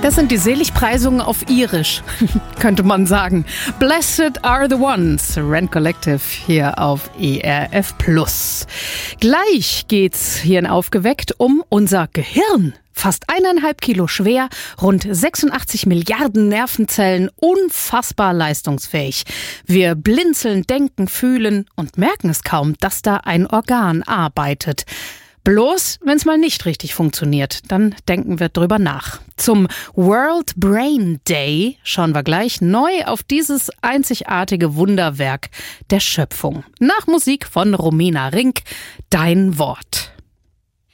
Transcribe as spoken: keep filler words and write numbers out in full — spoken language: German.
Das sind die Seligpreisungen auf Irisch, könnte man sagen. Blessed are the ones, Rent Collective hier auf E R F Plus. Gleich geht's hier in Aufgeweckt um unser Gehirn. Fast eineinhalb Kilo schwer, rund sechsundachtzig Milliarden Nervenzellen, unfassbar leistungsfähig. Wir blinzeln, denken, fühlen und merken es kaum, dass da ein Organ arbeitet. Bloß, wenn es mal nicht richtig funktioniert, dann denken wir drüber nach. Zum World Brain Day schauen wir gleich neu auf dieses einzigartige Wunderwerk der Schöpfung. Nach Musik von Romina Rink, Dein Wort.